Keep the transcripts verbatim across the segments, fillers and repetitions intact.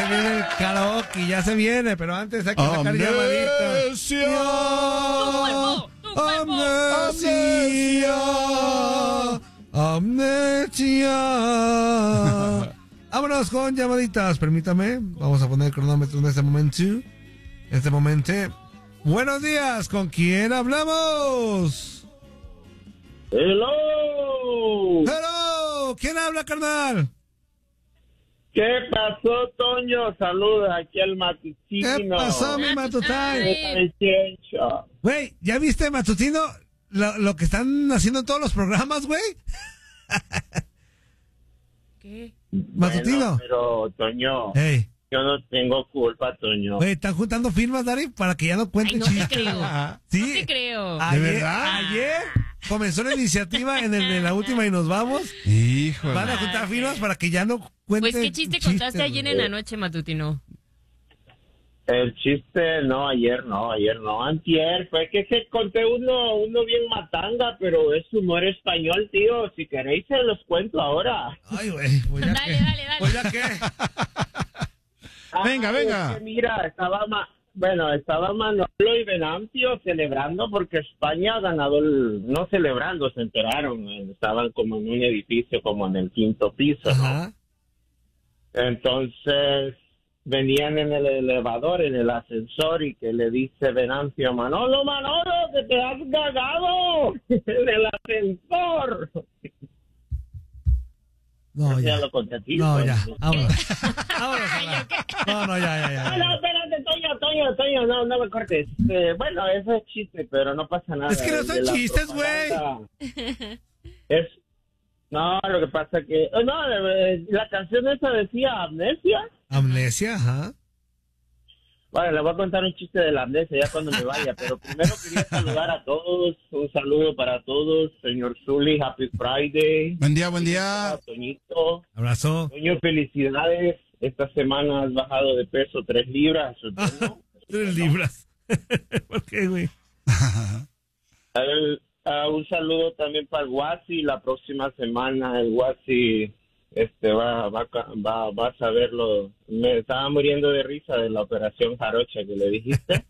se viene el karaoke, ya se viene, pero antes hay que sacar Amnesia. llamaditas. Amnesia. Amnesia. Vámonos con llamaditas, permítame. Vamos a poner el cronómetro en este momento. En este momento. Buenos días, ¿con quién hablamos? Hello. Hello. ¿Quién habla, carnal? ¿Qué pasó, Toño? Saluda aquí al matutino. ¿Qué pasó, mi matutino? Güey, ¿ya viste, matutino, lo, lo que están haciendo en todos los programas, güey? ¿Qué? Matutino. Bueno, pero, Toño, hey. Yo no tengo culpa, Toño. Güey, ¿están juntando firmas, Dari? Para que ya no cuenten Ay, no chistes. te creo. ¿Sí? No te creo. Ayer, ¿De verdad? Ayer comenzó la iniciativa en el de la última y nos vamos. Híjole. Van a juntar firmas para que ya no cuenten Pues, ¿qué chiste chistes, contaste ayer güey. en la noche, matutino? El chiste, no, ayer no, ayer no, antier, fue que se conté uno, uno bien matanga, pero es humor español, tío, si queréis se los cuento ahora. Ay, güey, pues ya Dale, que. dale, dale. Pues ya que. Venga, Ah, venga. es que mira, estaba, ma- bueno, estaba Manolo y Venancio celebrando porque España ha ganado el, no celebrando, se enteraron, eh, estaban como en un edificio, como en el quinto piso, ¿no? Ajá. Entonces venían en el elevador, en el ascensor, y que le dice Venancio, Manolo, Manolo, que te has cagado en el ascensor. No, Ya ya. lo conté a ti, No, pues. ya. Vámonos. Vámonos. a la- No, no, ya, ya, ya. No, no, espérate, Toño, Toño, Toño, no, no me cortes. Eh, bueno, eso es chiste, pero no pasa nada. Es que no El son de la chistes, güey. propaganda Es, no, lo que pasa que, oh, no, eh, la canción esa decía amnesia. Amnesia, ajá. Bueno, le voy a contar un chiste de la amnesia ya cuando me vaya, pero primero quería saludar a todos, un saludo para todos, señor Zuli, Happy Friday. Buen día, buen día. Toñito, Abrazo. Toño, felicidades, esta semana has bajado de peso tres libras, ¿no? Tres libras. ¿Por qué, güey? El, uh, un saludo también para el Guasi. La próxima semana el Guasi este, va, va, va, va a saberlo. Me estaba muriendo de risa de la operación jarocha que le dijiste.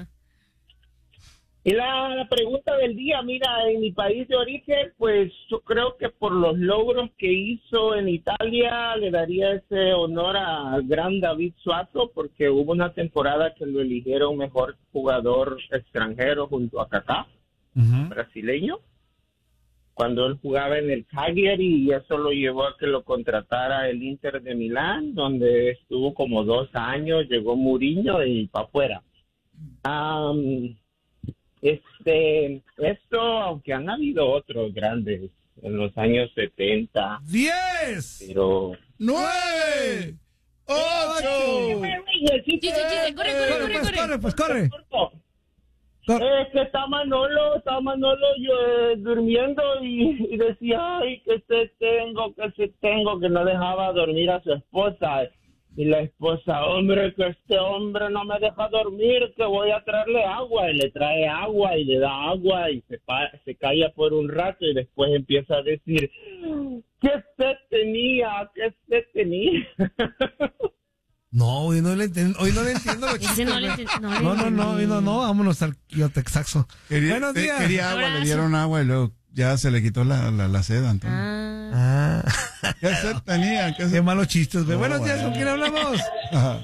Y la, la pregunta del día, mira, en mi país de origen, pues yo creo que por los logros que hizo en Italia le daría ese honor al gran David Suazo, porque hubo una temporada que lo eligieron mejor jugador extranjero junto a Kaká, Uh-huh. brasileño, cuando él jugaba en el Cagliari, y eso lo llevó a que lo contratara el Inter de Milán, donde estuvo como dos años, llegó Mourinho y para afuera. Um, Este, esto, aunque han habido otros grandes en los años setenta, ¡Diez! pero... ¡Nueve! ¡Ocho! Chiste, chiste, corre, corre, Corre, corre, pues, corre. corre, pues, corre. Corre. Es que está Manolo, está Manolo yo, eh, durmiendo y, y decía, ay, que se tengo, que se tengo, que no dejaba dormir a su esposa. Y la esposa, hombre, que este hombre no me deja dormir, que voy a traerle agua. Y le trae agua y le da agua y se, pa- se calla por un rato y después empieza a decir, ¿qué sed tenía? ¿Qué sed tenía? No, hoy no le entiendo, hoy no le entiendo los Ese chistes. no le güey. ent- no le No, no, no, hoy no, no, vámonos al Texaxo. Quería, Buenos te- días. quería agua, le Abrazo. dieron agua y luego ya se le quitó la, la, la sed, Antonio. Ah. Ah, ¿Qué sed tenía? ¿Qué qué sed? malos chistes, güey. No, Buenos días, bueno. ¿con quién hablamos? Ajá.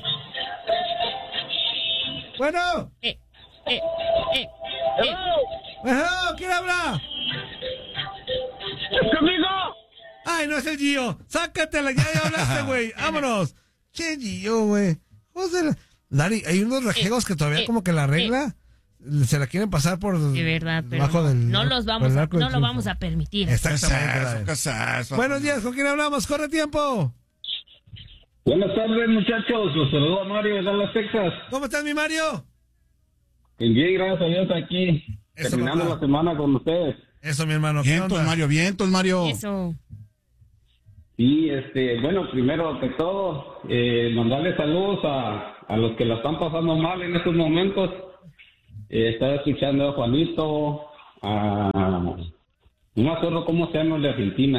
Bueno, Eh, eh, eh, eh. ajá, ¿quién habla? ¡Conmigo! Ay, no es el Gio. Sácatela, ya, ya hablaste, güey. Vámonos. Che, Gio, güey. José, la- Dari, hay unos rejegos que todavía eh, como que la regla se la quieren pasar por De verdad, pero debajo no, del, no los por vamos el a, arco del no lo triunfo. vamos a permitir. ¿Qué es Exactamente, eso? Dari. ¿Qué es eso? Buenos días, ¿con quién hablamos? Corre tiempo. Buenas tardes, muchachos. Los saludo a Mario de Dallas, Texas. ¿Cómo estás, mi Mario? Bien, gracias a Dios aquí, Eso, terminando papá. la semana con ustedes. Eso, mi hermano. ¿Qué Vientos, onda? Mario, vientos, Mario. Eso. Y, este, bueno, primero que todo, eh, mandarle saludos a, a los que la están pasando mal en estos momentos. Eh, estaba escuchando a Juanito, a... No me acuerdo cómo se llama el de Argentina.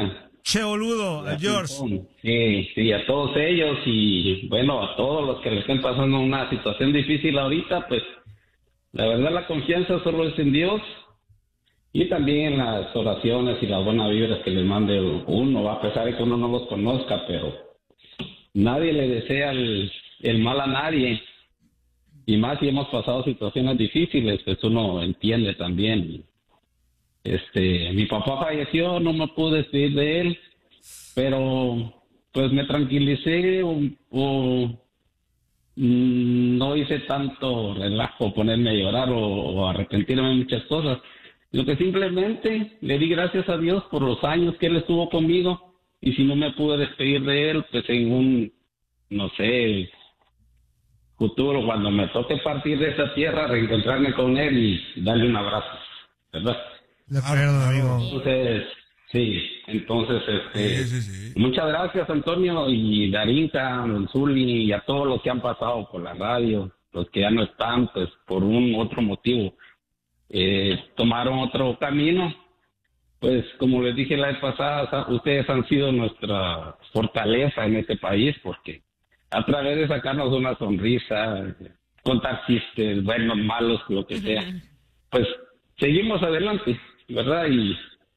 Che boludo, a George. Sí, sí, a todos ellos y bueno, a todos los que le estén pasando una situación difícil ahorita, pues la verdad la confianza solo es en Dios y también en las oraciones y las buenas vibras que les mande uno, a pesar de que uno no los conozca, pero nadie le desea el, el mal a nadie. Y más si hemos pasado situaciones difíciles, pues uno entiende también. Este, mi papá falleció, no me pude despedir de él, pero pues me tranquilicé o, o mm, no hice tanto relajo, ponerme a llorar o, o arrepentirme de muchas cosas. Lo que simplemente le di gracias a Dios por los años que él estuvo conmigo y si no me pude despedir de él, pues en un, no sé, futuro, cuando me toque partir de esa tierra, reencontrarme con él y darle un abrazo, ¿verdad? De acuerdo, amigo. Entonces, sí, entonces, este, Sí, sí, sí. muchas gracias, Antonio, y Darinka, Zuli, y a todos los que han pasado por la radio, los que ya no están, pues, por un otro motivo, eh, tomaron otro camino. Pues, como les dije la vez pasada, ustedes han sido nuestra fortaleza en este país, porque a través de sacarnos una sonrisa, contar chistes, buenos, malos, lo que sea, pues seguimos adelante, ¿verdad? Y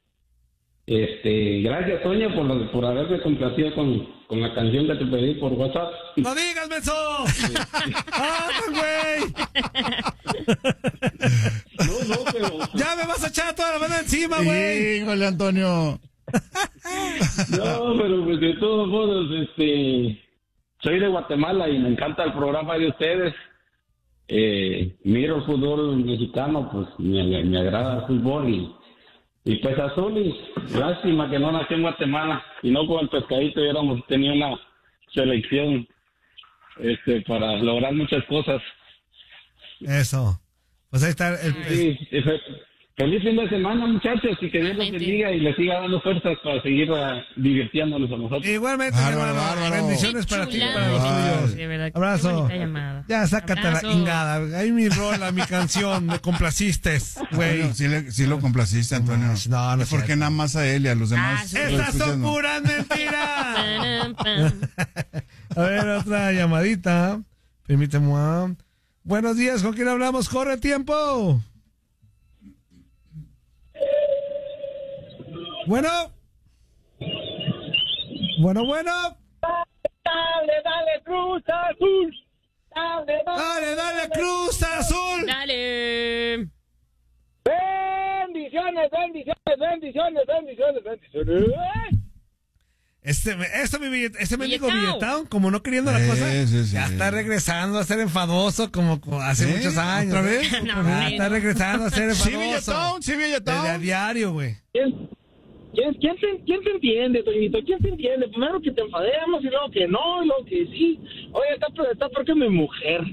este, gracias, Toño, por, lo, por haberme complacido con, con la canción que te pedí por WhatsApp. ¡No digas, menso! ¡Ah, güey! No, no, pero... ¡Ya me vas a echar toda la mano encima, güey! Híjole, Antonio. No, pero pues de todos modos, este... soy de Guatemala y me encanta el programa de ustedes. Eh, miro el fútbol mexicano, pues me, me agrada el fútbol y, y pues azul y lástima que no nací en Guatemala y no con el pescadito hubiéramos tenido una selección este para lograr muchas cosas. Eso. Pues ahí está el... Sí, fe- feliz fin de semana, muchachos, y que Dios los bendiga y les siga dando fuerzas para seguir uh, divirtiéndonos a nosotros. Igualmente, mi Bárbaro, hermano. bárbaro. Bendiciones Qué para ti y chulada para los Ay. tuyos. De verdad, qué Abrazo. bonita llamada. Ya, sácate Abrazo. la ingada. Ahí mi rola, mi canción. Me complaciste, güey. Antonio, sí, le- sí lo complaciste, Antonio. No, no es ¿Por qué cierto. nada más a él y a los demás? Ah, sí. lo ¡Estas escuchas, son no? puras mentiras! Pam, pam. A ver, otra llamadita. Permíteme. ah. Buenos días, ¿con quién hablamos? ¡Corre tiempo! Bueno. Bueno, bueno. Dale, dale, Cruz Azul. Dale, Dale, dale, Cruz Azul. Dale. Bendiciones, bendiciones, bendiciones, bendiciones, bendiciones. Este, este, mi billet, este mendigo Billetao. billetao, como no queriendo la Sí, cosa, sí, sí. ya está regresando a ser enfadoso como co- hace ¿Eh? muchos años. ¿Otra ¿eh? vez? No, Ya hombre, está no. regresando a ser Sí, enfadoso. billetón, sí, Desde a billetón. diario, güey. ¿Quién, quién, quién, te, ¿Quién te entiende, Toñito? ¿Quién te entiende? Primero que te enfademos y luego que no, y luego que sí. Oye, está, está porque mi mujer.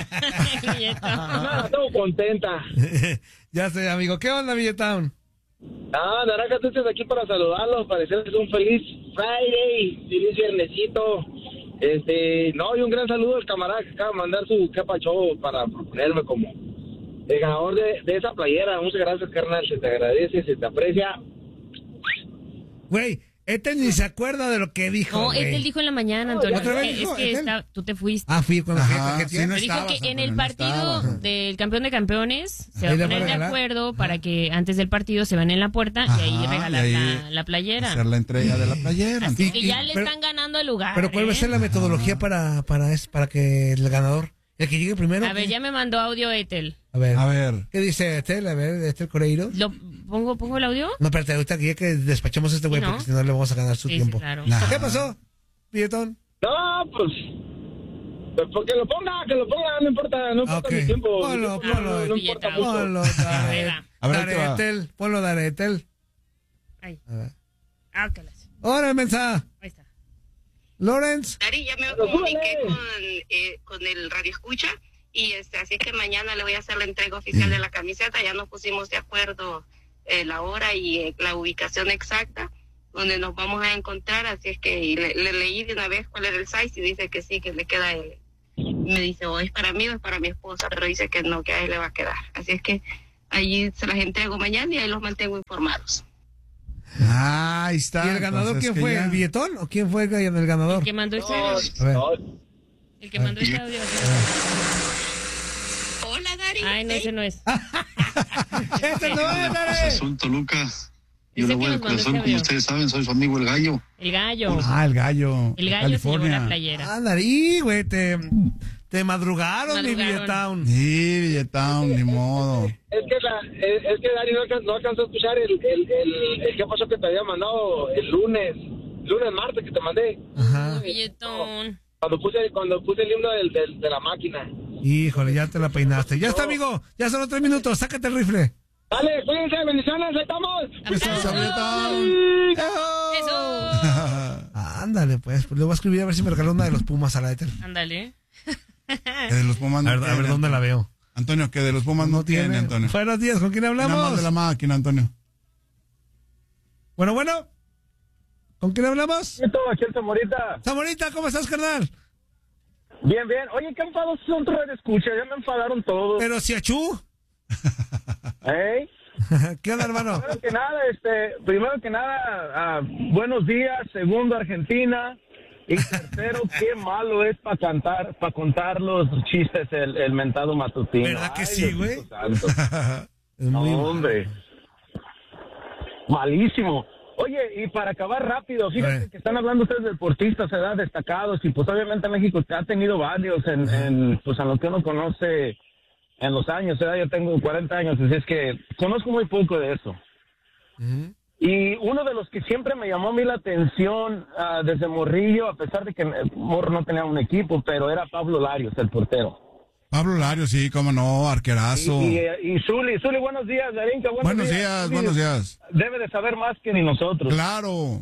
Ah, estoy contenta. Ya sé, amigo. ¿Qué onda, Billetown? Ah, Naranja, tú estás aquí para saludarlos, para decirles un feliz Friday, feliz viernesito. Este, no, y un gran saludo al camarada que acaba de mandar su capa show para proponerme como el ganador de, de esa playera. Muchas gracias, carnal, se te agradece, se te aprecia. Güey, este ni se acuerda de lo que dijo. No, güey. este él dijo en la mañana, Antonio. ¿Otra vez Es que, dijo? es que ¿Es él? está- tú te fuiste. Ah, fui con la Ajá, gente que sí, no tiene. Dijo estabas, que en Antonio, el no partido estabas. del campeón de campeones se Ahí va le a va a poner de regalar. acuerdo para que antes del partido se van en la puerta y ahí Ajá, regalar y ahí la, la playera. Hacer la entrega de la playera. Así Y- que y- ya le pero- están ganando el lugar. Pero ¿cuál va a ¿eh? ser la metodología para, para, es, para que el ganador, el que llegue primero? A ver, ¿qué? ya me mandó audio Etel. A ver. A ver. ¿Qué dice Estel? A ver, Estel Coreiro. ¿Lo pongo, pongo el audio? No, espérate, ahorita que, que despachemos a este güey, Sí, ¿no? porque si no le vamos a ganar su Sí, sí, tiempo. claro. Nah. ¿Qué pasó, Billetón? No, pues, pues, pues que lo ponga, que lo ponga, no importa, no importa Ok. mi tiempo. Ponlo, no, ponlo, no, no importa Billetao. mucho. Ponlo, Ahí Daretel. va. A ver, ahí te va. Daretel. Ponlo, Daretel. Ahí. A ver. Ah, ok, las- Ahora, mensaje. ahí está. Lawrence. Dari, ya me Pero comuniqué súbele. con, eh, con el radio escucha y este, así que mañana le voy a hacer la entrega oficial de la camiseta. Ya nos pusimos de acuerdo eh, la hora y eh, la ubicación exacta donde nos vamos a encontrar, así es que y le, le leí de una vez cuál era el size y dice que sí, que le queda el, me dice o es para mí o es para mi esposa, pero dice que no, que a él le va a quedar, así es que allí se las entrego mañana y ahí los mantengo informados. Ah, ahí está. ¿Y el ganador entonces, quién que fue? ya- ¿El billetón o quién fue el el ganador? El que mandó este audio. A ver. El que mandó este audio. Hola, Dari. Ay, no, ese no es. ¡Este no es, Dare! Son Toluca. Yo Ese le voy que al nos mandó corazón, este como audio. ustedes saben, soy su amigo el gallo. El gallo. Ah, el gallo. El gallo se llevó California. la playera. Ándale, y, güey, te, te madrugaron, mi Madrugaron. Villetown. Sí, Villetown, ni modo. Es que, la, es, es que Dari no alcanzó, no alcanzó a escuchar el, el, el, el qué pasó que te había mandado el lunes, lunes, martes que te mandé. Ajá. Billetón. Cuando puse, cuando puse el himno del, del, de la máquina. Híjole, ya te la peinaste. Ya está, amigo. Ya son los tres minutos. Sácate el rifle. Dale, cuídense, bendiciones, ahí estamos. Eso, Villetown. Eso. Ándale, pues. Pues le voy a escribir a ver si me regaló una de los Pumas a la Ethel. Ándale. Que de los Pumas A no ver, a ver tiene, dónde la veo. Antonio, que de los Pumas no, tiene, Antonio. Buenos días, ¿con quién Nada hablamos? más de la máquina, Antonio. Bueno, bueno. ¿Con quién hablamos? Aquí el Zamorita. Zamorita, ¿cómo estás, carnal? Bien, bien. Oye, qué enfados son tus escucha, ya me enfadaron todos. Pero si achú. ¿Eh? ¿Qué onda, hermano? Primero que nada, este, primero que nada, ah, buenos días. Segundo, Argentina. Y tercero, qué malo es para cantar, para contar los chistes el, el mentado matutino. ¿Verdad que Ay, sí, Diosito güey? santo. Es No, muy hombre. Malísimo. Oye, y para acabar rápido, A fíjate ver. que están hablando ustedes de deportistas, ¿verdad? Destacados, y pues obviamente México ha tenido varios en, en, pues en lo que uno conoce en los años, ¿verdad? Yo tengo cuarenta años, así es que conozco muy poco de eso. Ujú. Y uno de los que siempre me llamó a mí la atención ah, desde morrillo, a pesar de que eh, Morro no tenía un equipo, pero era Pablo Larios, el portero. Pablo Lario, sí, cómo no, arquerazo. Y, y, y Zuli, Zuli, buenos días, Darinka, buenos, Buenos días, Zuli buenos días. Debe de saber más que ni nosotros. Claro.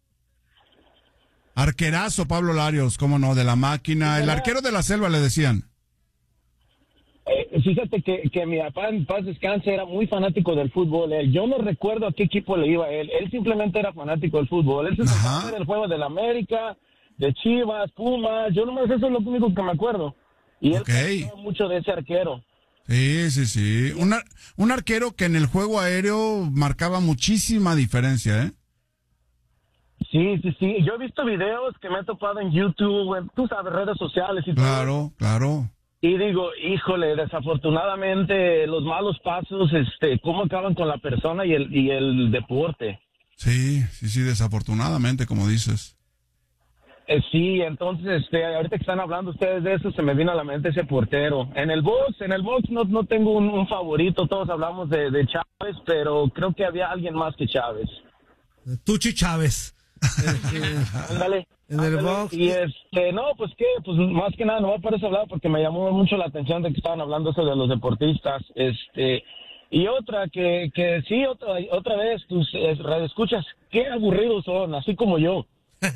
Arquerazo, Pablo Larios, cómo no, de la máquina. El arquero de la selva le decían. Eh, fíjate que, que mi papá en paz descanse era muy fanático del fútbol. Él. Yo no recuerdo a qué equipo le iba él. Él simplemente era fanático del fútbol. Él se Ajá. sentaba a ver el juego de la América, de Chivas, Pumas. Yo nomás eso es lo único que me acuerdo. Y él Ok. platicaba mucho de ese arquero. Sí, sí, sí. Un, ar- un arquero que en el juego aéreo marcaba muchísima diferencia, ¿eh? Sí, sí, sí. Yo he visto videos que me he topado en YouTube, en, tú sabes, redes sociales y todo. Claro, claro. Y digo, híjole, desafortunadamente los malos pasos, este, cómo acaban con la persona y el, y el deporte. Sí, sí, sí, desafortunadamente, como dices. Eh, sí, entonces, este, ahorita que están hablando ustedes de eso, se me vino a la mente ese portero. En el box, en el box no, no tengo un, un favorito, todos hablamos de, de Chávez, pero creo que había alguien más que Chávez. Tuchi Chávez. Ándale. En el ándale. box. Y este, no, pues qué, pues más que nada, no por eso hablar, porque me llamó mucho la atención de que estaban hablando eso de los deportistas, este, y otra que, que sí, otra, otra vez, tus eh, radioescuchas, qué aburridos son, así como yo.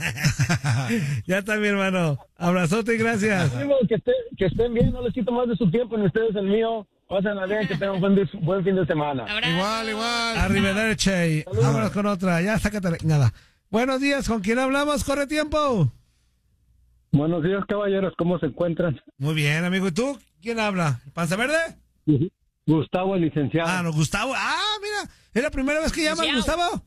Ya está, mi hermano. Abrazote y gracias. Digo, que, esté- que estén bien, no les quito más de su tiempo, ni ustedes el mío. Pásenla bien, que tengan un buen, dis- buen fin de semana. Abrazo. Igual, igual. Arrivederci. Vámonos con otra. Ya, sácate nada. Buenos días, ¿con quién hablamos? Corre tiempo. Buenos días, caballeros, ¿cómo se encuentran? Muy bien, amigo. ¿Y tú? ¿Quién habla? ¿Panza Verde? Gustavo, el licenciado. Ah, no, Gustavo. Ah, mira. ¿Es la primera vez que llamas, Licenciado. Gustavo?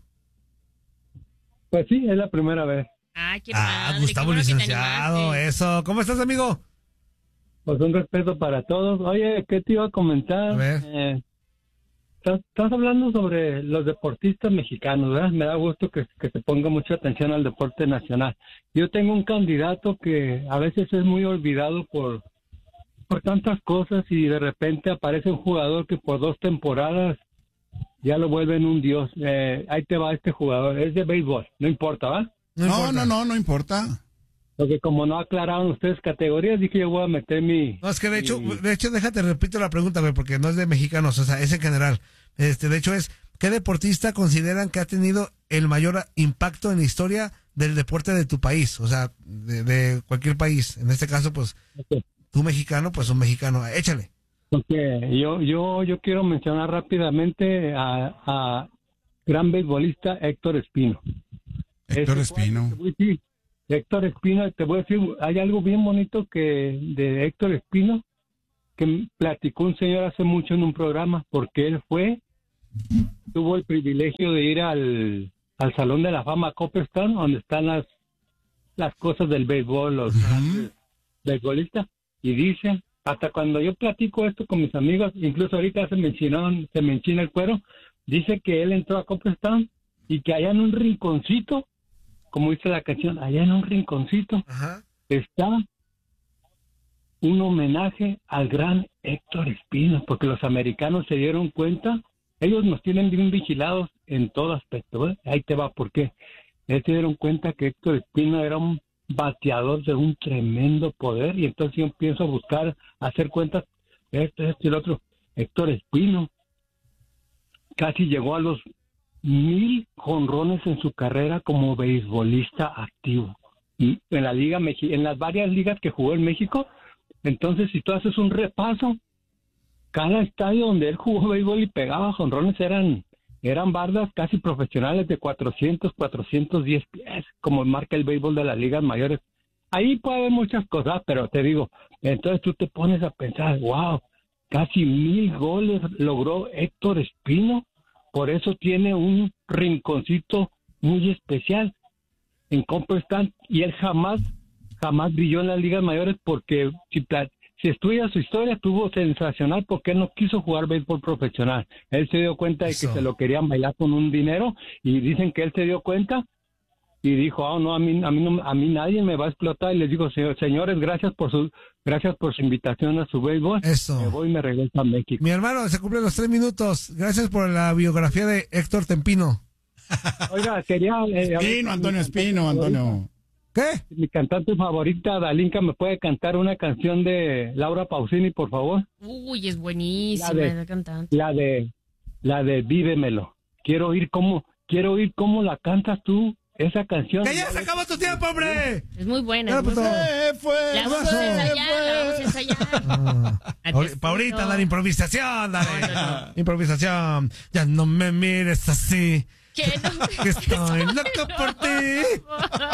Pues sí, es la primera vez. Ah, qué Ah, padre, Gustavo, qué bueno que te licenciado. animaste. Eso. ¿Cómo estás, amigo? Pues un respeto para todos. Oye, ¿qué te iba a comentar? A ver. Eh, estás, estás hablando sobre los deportistas mexicanos, ¿verdad? Me da gusto que, que se ponga mucha atención al deporte nacional. Yo tengo un candidato que a veces es muy olvidado por, por tantas cosas y de repente aparece un jugador que por dos temporadas ya lo vuelven un dios. Eh, ahí te va este jugador. Es de béisbol, no importa, ¿va? No, importa. no, no, no importa. Porque como no aclararon ustedes categorías, dije yo voy a meter mi... No, es que de hecho, mi- de hecho, déjate, repito la pregunta, güey, porque no es de mexicanos, o sea, es en general. Este, de hecho, es, ¿qué deportista consideran que ha tenido el mayor impacto en la historia del deporte de tu país? O sea, de, de cualquier país. En este caso, pues, tú mexicano, pues un mexicano. Échale. Porque yo, yo, yo quiero mencionar rápidamente a, a gran beisbolista Héctor Espino. Héctor Ese cuate, Espino. te voy a decir, Héctor Espino, te voy a decir, hay algo bien bonito que de Héctor Espino que m- platicó un señor hace mucho en un programa, porque él fue, tuvo el privilegio de ir al, al Salón de la Fama Cooperstown, donde están las, las cosas del béisbol, los Ujú. beisbolistas, y dicen, hasta cuando yo platico esto con mis amigos, incluso ahorita se me enchinaron- se me enchina el cuero, dice que él entró a Cooperstown y que allá en un rinconcito, como dice la canción, allá en un rinconcito, Ajá. está un homenaje al gran Héctor Espino, porque los americanos se dieron cuenta, ellos nos tienen bien vigilados en todo aspecto, ¿eh? Ahí te va, ¿por qué? Ellos se dieron cuenta que Héctor Espino era un bateador de un tremendo poder, y entonces yo empiezo a buscar, a hacer cuentas, esto, esto y el otro. Héctor Espino casi llegó a los mil jonrones en su carrera como beisbolista activo. Y en la liga Mexi- en las varias ligas que jugó en México. Entonces, si tú haces un repaso, cada estadio donde él jugó béisbol y pegaba jonrones eran eran bardas casi profesionales de cuatrocientos, cuatrocientos diez pies, como marca el béisbol de las ligas mayores. Ahí puede haber muchas cosas, pero te digo, entonces tú te pones a pensar, wow, casi mil goles logró Héctor Espino, por eso tiene un rinconcito muy especial en Cooperstown, y él jamás, jamás brilló en las ligas mayores, porque si, pla- si estudias su historia, tuvo sensacional porque él no quiso jugar béisbol profesional. Él se dio cuenta de Eso. que se lo querían bailar con un dinero, y dicen que él se dio cuenta y dijo, ah, no, a mí, a mí no, a mí nadie me va a explotar. Y les digo, señor, señores, gracias por su, gracias por su invitación a su béisbol. Eso. Me voy y me regreso a México. Mi hermano, se cumplen los tres minutos. Gracias por la biografía de Héctor Tempino. Oiga, quería... eh, Espino, Antonio Espino, Antonio. ¿Qué? Mi cantante favorita, Dalinka, ¿me puede cantar una canción de Laura Pausini, por favor? Uy, es buenísima La de- esa cantante. La de, la de Vívemelo. Quiero oír cómo, quiero oír cómo la cantas tú, esa canción. ¡Que ya se acabó tu tiempo, hombre! Es muy buena. Ya, es muy pues, buena. Se fue, La vamos se a ensayar, la vamos a fue. ensayar. Ah, Aquí ahori- estoy. pa' ahorita, dale improvisación, dale. No, no, Improvisación. Ya no me mires así. Que no. Que estoy loco por ti.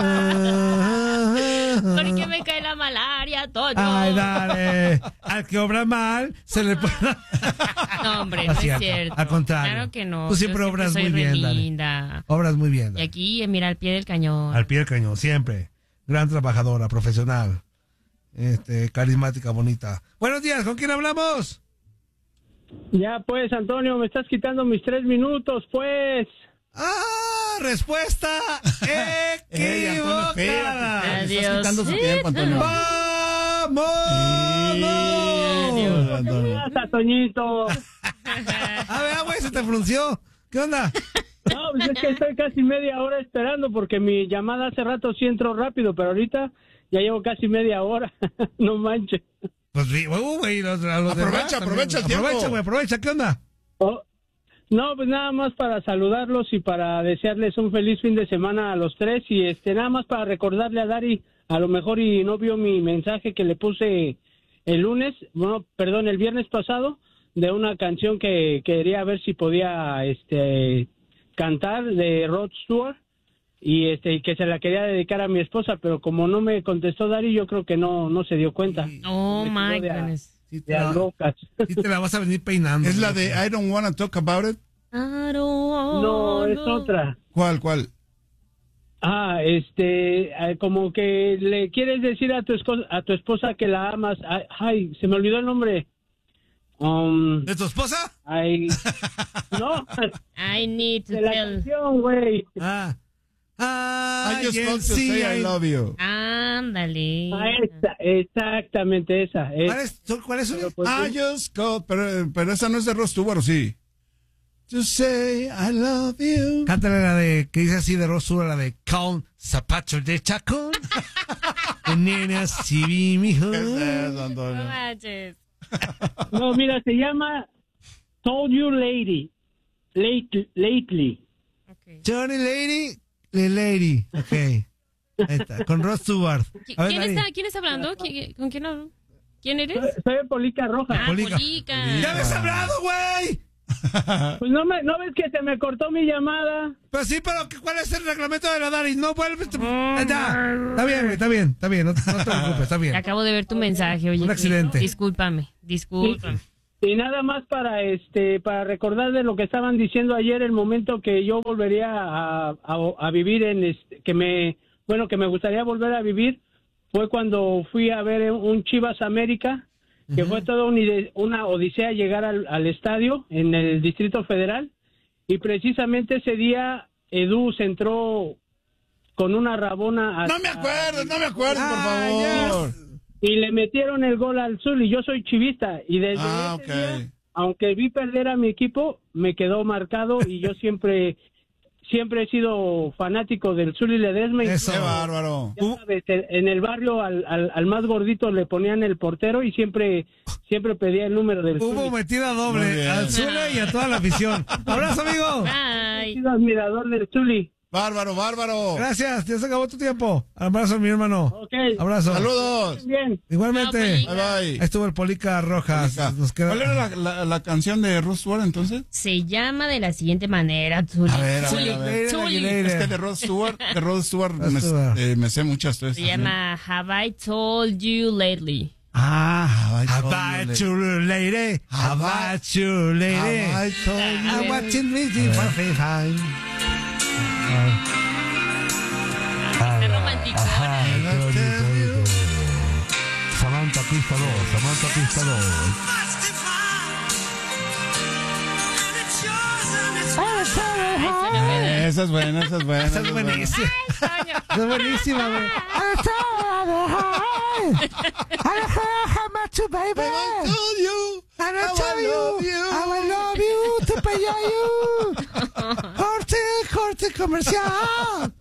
Porque me cae la malaria, Toño. Ay, dale. Al que obra mal, se le puede. No, hombre, No no es es cierto, cierto. al contrario. Claro que no. Tú siempre Yo obras soy muy re bien, Dani. linda. Obras muy bien. Y Dani. aquí, eh, mira, al pie del cañón. Al pie del cañón, siempre. Gran trabajadora, profesional. Este, carismática, bonita. Buenos días, ¿con quién hablamos? Ya pues, Antonio, me estás quitando mis tres minutos, pues. ¡Ah! Respuesta Ey, Antonio, espérate. equivocada. Te estás Adiós. quitando su tiempo, Antonio. ¡Vamos! Adiós, Antonio. Hasta Toñito. A ver, güey, se te frunció. ¿Qué onda? No, pues es que estoy casi media hora esperando porque mi llamada hace rato sí entró rápido, pero ahorita ya llevo casi media hora. No manches. Pues, sí, uh, güey, los, los Aprovecha, demás también. aprovecha el tiempo. Aprovecha, güey, aprovecha. ¿Qué onda? Oh, no, pues nada más para saludarlos y para desearles un feliz fin de semana a los tres, y este nada más para recordarle a Dari, a lo mejor y no vio mi mensaje que le puse el lunes, bueno, perdón, el viernes pasado, de una canción que quería ver si podía este cantar de Rod Stewart, y este y que se la quería dedicar a mi esposa, pero como no me contestó Dari, yo creo que no no se dio cuenta. Oh, Me my tiró de a- goodness. Sí te, de a la, locas. sí te la vas a venir peinando. Es la de I don't wanna talk about it. I don't No, es wanna- otra. ¿Cuál, cuál? Ah, este, eh, como que le quieres decir a tu esposa, a tu esposa que la amas. Ay, ay, se me olvidó el nombre. Um, ¿De tu esposa? ay, no, I need to de la tell. canción, güey. Ah. Ah, I just yes, want to sí, say I I- love you. Ándale. Ah, esa, exactamente esa. es- ¿Cuál es? ¿Tú- ¿Cuál es? pero, pues, I just called, pero, pero esa no es de Ross Stewart, ¿o sí? To say I love you. Cántale la de, que dice así de Rosura, la de Con zapatos de chacón. Nena, si vi mi hijo. ¿Qué es eso, No Antonio? manches. no, mira, se llama Told You Lady. Late, lately. Okay. Johnny Lady, the Lady. Ok. Ahí está, con Rod Stewart. ¿Qui- A ver, ¿Quién Dani. está, ¿Quién está hablando? ¿Qui- ¿Con quién hablo? ¿Quién eres? Soy, soy de Polica Roja. Ah, Polica. Polica. ¡Ya habías hablado, güey! Pues no, me, no ves que se me cortó mi llamada. Pues sí, pero ¿cuál es el reglamento de la Dari? No vuelves. Ya. Está bien, güey, está bien, está bien. No, no te preocupes, está bien. Acabo de ver tu mensaje, oye. Un accidente. Discúlpame, discúlpame. Y nada más para este para recordar de lo que estaban diciendo ayer, el momento que yo volvería a, a, a vivir en este, que me bueno que me gustaría volver a vivir fue cuando fui a ver un Chivas América, que uh-huh. fue toda un, una odisea llegar al, al estadio en el Distrito Federal, y precisamente ese día Edu se entró con una rabona hasta, no me acuerdo, no me acuerdo, por ah, favor. Ya. Y le metieron el gol al Zuli. Yo soy chivista y desde ah, ese okay. día, aunque vi perder a mi equipo, me quedó marcado y yo siempre siempre he sido fanático del Zuli Ledesma. Eso, qué bárbaro. Ya sabes, en el barrio al, al, al más gordito le ponían el portero y siempre siempre pedía el número del Zuli. Hubo metida doble al Zuli y a toda la afición. Abrazo, amigo. Bye. He sido admirador del Zuli. Bárbaro, bárbaro. Gracias, ya se acabó tu tiempo. Abrazo, mi hermano. Okay. Abrazo. Saludos. Bien. Igualmente. No, bye, bye. Ahí estuvo el Polica Rojas. Nos queda... ¿Cuál era la, la, la canción de Rod Stewart entonces? Se llama de la siguiente manera, Zuli. A ver, a Zuli. ver, a ver. Zuli. Es que de Rod Stewart, de Rod Stewart me, eh, me sé muchas veces. Se llama Have I Told You Lately. Ah, Have I told you lady? Have I told you lady? Have I told you? I'm watching me for free time. Qué romántico. Samantha Pista dos, Samantha Pista dos. Esa es buena, esa es buena. Esa es buenísima. Esa es buenísima, güey. Baby, I told you, I told you, I will love you, to pay you. Corte, corte comercial.